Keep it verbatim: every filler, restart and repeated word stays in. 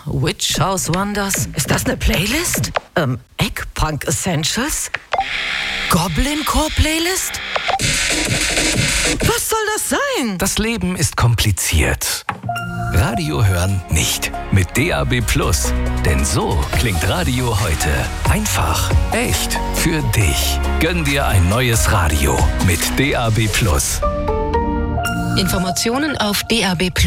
Witch House Wonders. Ist das eine Playlist? Ähm, Eggpunk Essentials? Goblin Core Playlist? Was soll das sein? Das Leben ist kompliziert. Radio hören nicht. Mit D A B Plus. Denn so klingt Radio heute. Einfach, echt, für dich. Gönn dir ein neues Radio mit D A B Plus. Informationen auf D A B Plus.